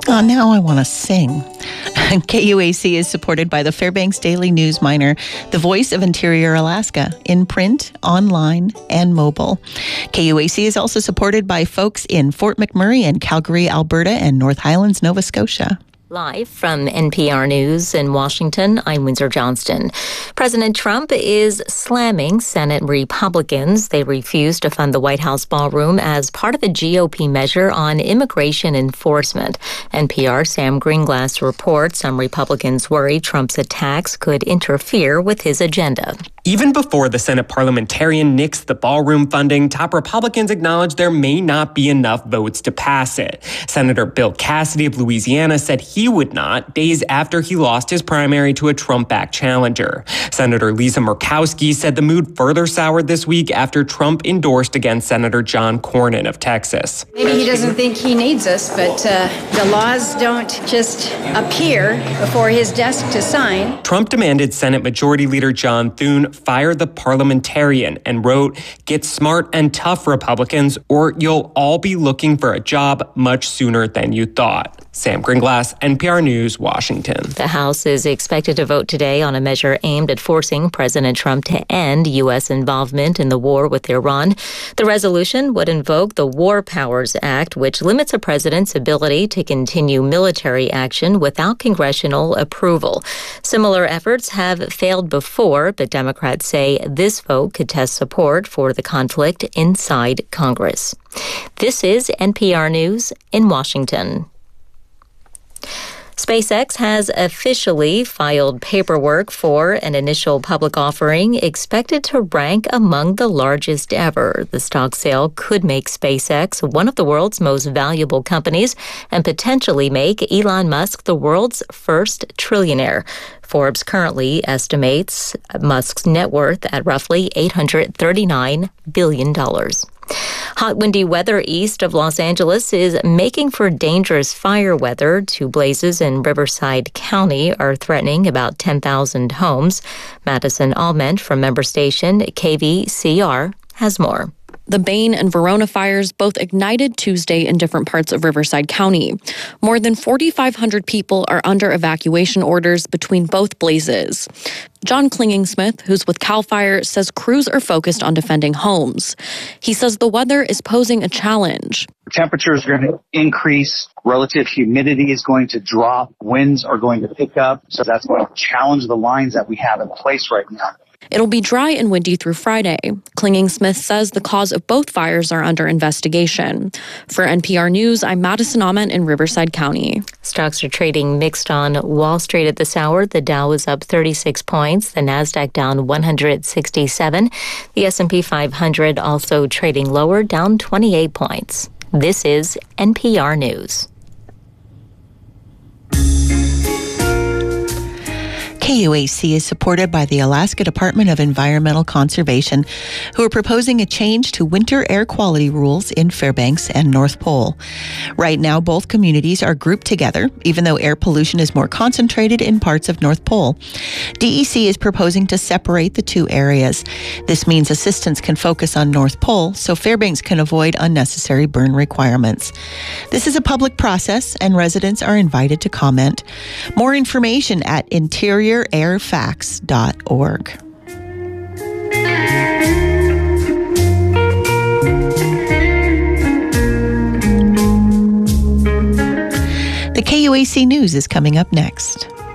Oh, now I want to sing. KUAC is supported by the Fairbanks Daily News Miner, the voice of Interior Alaska, in print, online, and mobile. KUAC is also supported by folks in Fort McMurray and Calgary, Alberta, and North Highlands, Nova Scotia. Live from NPR News in Washington, I'm Windsor Johnston. President Trump is slamming Senate Republicans. They refuse to fund the White House ballroom as part of a GOP measure on immigration enforcement. NPR Sam Greenglass reports some Republicans worry Trump's attacks could interfere with his agenda. Even before the Senate parliamentarian nixed the ballroom funding, top Republicans acknowledged there may not be enough votes to pass it. Senator Bill Cassidy of Louisiana said he would not, days after he lost his primary to a Trump-backed challenger. Senator Lisa Murkowski said the mood further soured this week after Trump endorsed against Senator John Cornyn of Texas. Maybe he doesn't think he needs us, but the laws don't just appear before his desk to sign. Trump demanded Senate Majority Leader John Thune fire the parliamentarian and wrote, "Get smart and tough, Republicans, or you'll all be looking for a job much sooner than you thought." Sam Greenglass, NPR News, Washington. The House is expected to vote today on a measure aimed at forcing President Trump to end U.S. involvement in the war with Iran. The resolution would invoke the War Powers Act, which limits a president's ability to continue military action without congressional approval. Similar efforts have failed before, but Democrats say this vote could test support for the conflict inside Congress. This is NPR News in Washington. SpaceX has officially filed paperwork for an initial public offering expected to rank among the largest ever. The stock sale could make SpaceX one of the world's most valuable companies and potentially make Elon Musk the world's first trillionaire. Forbes currently estimates Musk's net worth at roughly $839 billion. Hot, windy weather east of Los Angeles is making for dangerous fire weather. Two blazes in Riverside County are threatening about 10,000 homes. Madison Alment from member station KVCR has more. The Bain and Verona fires both ignited Tuesday in different parts of Riverside County. More than 4,500 people are under evacuation orders between both blazes. John Klinging-Smith, who's with CAL FIRE, says crews are focused on defending homes. He says the weather is posing a challenge. Temperatures are going to increase. Relative humidity is going to drop. Winds are going to pick up. So that's going to challenge the lines that we have in place right now. It'll be dry and windy through Friday. Klinging-Smith says the cause of both fires are under investigation. For NPR News, I'm Madison Ament in Riverside County. Stocks are trading mixed on Wall Street at this hour. The Dow is up 36 points. The Nasdaq down 167. The S&P 500 also trading lower, down 28 points. This is NPR News. KUAC is supported by the Alaska Department of Environmental Conservation, who are proposing a change to winter air quality rules in Fairbanks and North Pole. Right now, both communities are grouped together, even though air pollution is more concentrated in parts of North Pole. DEC is proposing to separate the two areas. This means assistance can focus on North Pole, so Fairbanks can avoid unnecessary burn requirements. This is a public process, and residents are invited to comment. More information at interiorairfacts.org. The KUAC News is coming up next.